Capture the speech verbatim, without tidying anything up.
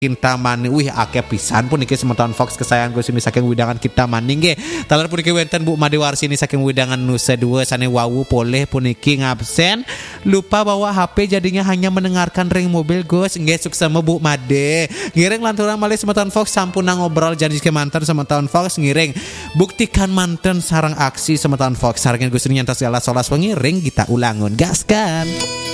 Cinta maning wih akeh pisan pun iki semeton Fox kesayangan gue sini saking widangan kita maning ge. Taler pun iki wenten Bu Made Warsini saking widangan nusa dua sane wawu poleh pun iki ngabsen. Lupa bawa H P jadinya hanya mendengarkan ring mobil Gus. Nggih sukses sama Bu Made. Ngiring lanturan malih semeton Fox sampun ngobrol janji ke mantan semeton Fox ngiring. Buktikan mantan sarang aksi semeton Fox. Sarengin Gus nyantas segala solas pengiring kita ulangun gaskan.